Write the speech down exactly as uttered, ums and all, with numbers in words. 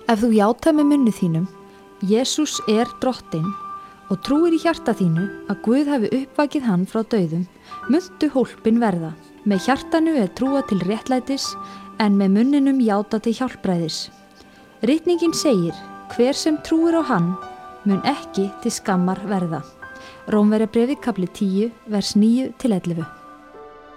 Ef þú játar með munni þínum, Jesús er drottinn, og trúir í hjarta þínu að Guð hafi uppvakið hann frá dauðum, muntu hólpin verða. Með hjartanu er trúa til réttlætis, en með munninum játa til hjálpræðis. Ritningin segir, hver sem trúir á hann, mun ekki til skammar verða. Rómverjabréfið kapli tíu, vers níu til ellefu.